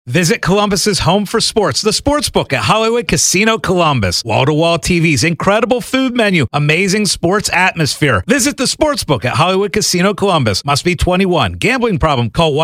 Visit Columbus's home for sports, the Sportsbook at Hollywood Casino Columbus. Wall-to-wall TVs, incredible food menu, amazing sports atmosphere. Visit the Sportsbook at Hollywood Casino Columbus. Must be 21. Gambling problem? Call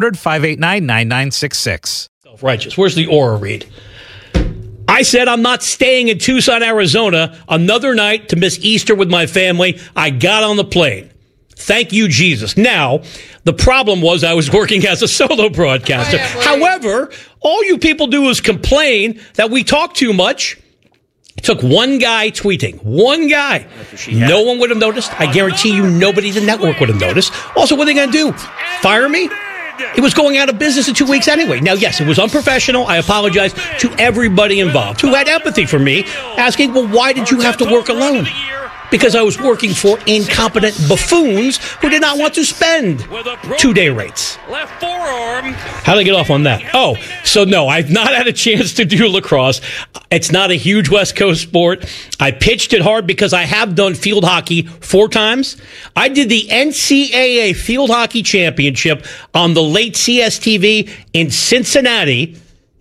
1-800-589-9966. Self-righteous. Where's the aura read? I said I'm not staying in Tucson, Arizona another night to miss Easter with my family. I got on the plane. Thank you, Jesus. Now, the problem was I was working as a solo broadcaster. However, all you people do is complain that we talk too much. It took one guy tweeting. One guy. No one would have noticed. I guarantee you nobody in the network would have noticed. Also, what are they going to do? Fire me? It was going out of business in 2 weeks anyway. Now, yes, it was unprofessional. I apologize to everybody involved who had empathy for me, asking, well, why did you have to work alone? Because I was working for incompetent buffoons who did not want to spend 2-day rates. How did I get off on that? Oh, so no, I've not had a chance to do lacrosse. It's not a huge West Coast sport. I pitched it hard because I have done field hockey 4 times. I did the NCAA Field Hockey Championship on the late CSTV in Cincinnati,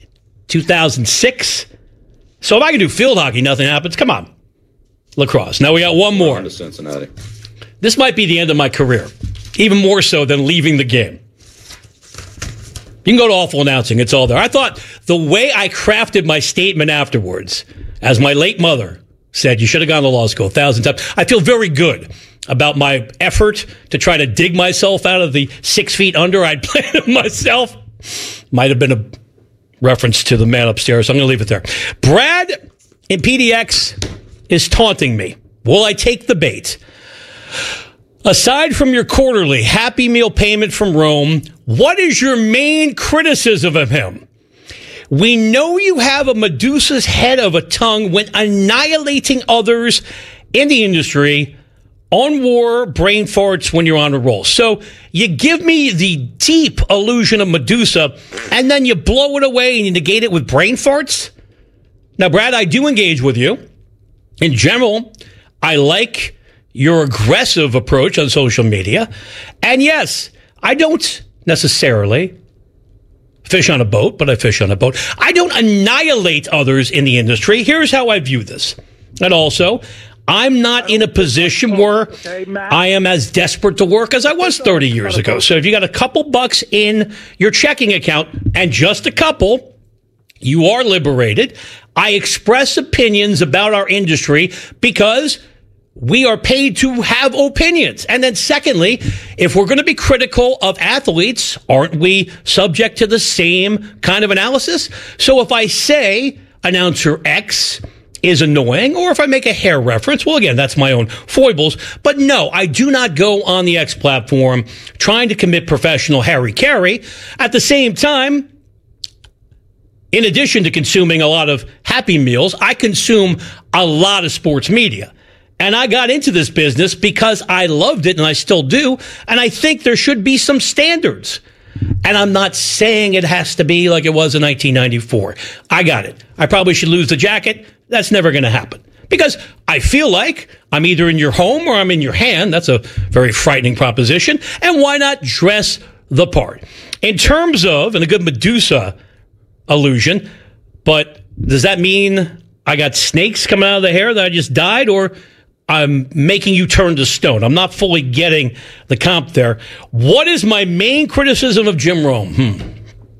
2006. So if I can do field hockey, nothing happens. Come on. Lacrosse. Now we got one more. To Cincinnati. This might be the end of my career, even more so than leaving the game. You can go to Awful Announcing. It's all there. I thought the way I crafted my statement afterwards, as my late mother said, you should have gone to law school 1,000 times. I feel very good about my effort to try to dig myself out of the 6 feet under I'd planted myself. Might have been a reference to the man upstairs. So I'm going to leave it there. Brad in PDX is taunting me. Will I take the bait? Aside from your quarterly Happy Meal payment from Rome, what is your main criticism of him? We know you have a Medusa's head of a tongue when annihilating others in the industry, on war, brain farts when you're on a roll. So you give me the deep illusion of Medusa, and then you blow it away and you negate it with brain farts? Now, Brad, I do engage with you. In general, I like your aggressive approach on social media. And yes, I don't necessarily fish on a boat, but I fish on a boat. I don't annihilate others in the industry. Here's how I view this. And also, I'm not in a position where I am as desperate to work as I was 30 years ago. So if you got a couple bucks in your checking account, and just a couple, you are liberated. I express opinions about our industry because we are paid to have opinions. And then secondly, if we're going to be critical of athletes, aren't we subject to the same kind of analysis? So if I say announcer X is annoying, or if I make a hair reference, well, again, that's my own foibles. But no, I do not go on the X platform trying to commit professional Harry-Carry. At the same time, in addition to consuming a lot of Happy Meals, I consume a lot of sports media. And I got into this business because I loved it, and I still do. And I think there should be some standards. And I'm not saying it has to be like it was in 1994. I got it. I probably should lose the jacket. That's never going to happen. Because I feel like I'm either in your home or I'm in your hand. That's a very frightening proposition. And why not dress the part? In terms of, and a good Medusa illusion, but does that mean I got snakes coming out of the hair that I just dyed, or I'm making you turn to stone? I'm not fully getting the comp there. What is my main criticism of Jim Rome?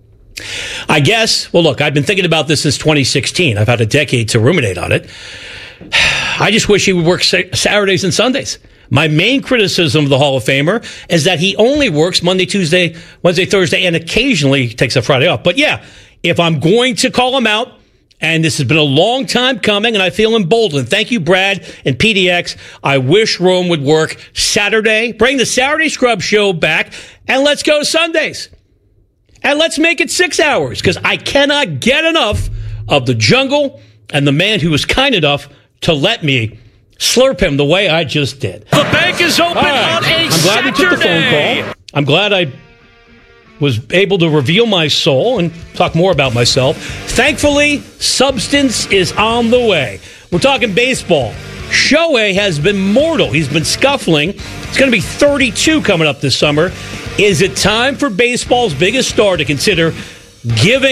I guess, well, look, I've been thinking about this since 2016. I've had a decade to ruminate on it. I just wish he would work Saturdays and Sundays. My main criticism of the Hall of Famer is that he only works Monday, Tuesday, Wednesday, Thursday, and occasionally takes a Friday off. But yeah, if I'm going to call him out, and this has been a long time coming, and I feel emboldened. Thank you, Brad and PDX. I wish Rome would work Saturday. Bring the Saturday Scrub Show back, and let's go Sundays. And let's make it 6 hours, because I cannot get enough of the jungle and the man who was kind enough to let me slurp him the way I just did. The bank is open on a I'm glad we took the phone call. I'm glad I was able to reveal my soul and talk more about myself. Thankfully, substance is on the way. We're talking baseball. Shohei has been mortal. He's been scuffling. He's going to be 32 coming up this summer. Is it time for baseball's biggest star to consider giving